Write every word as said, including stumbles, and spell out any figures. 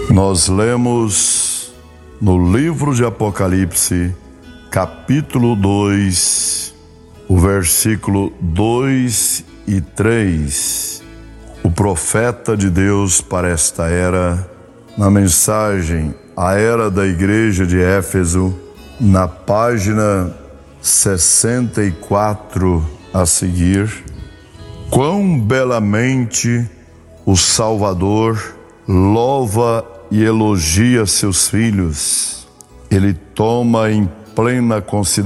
Nós lemos no livro de Apocalipse, capítulo dois, o versículo dois e três. O profeta de Deus para esta era, na mensagem A Era da Igreja de Éfeso, na página sessenta e quatro a seguir. Quão belamente o Salvador louva e elogia seus filhos. Ele toma em plena consideração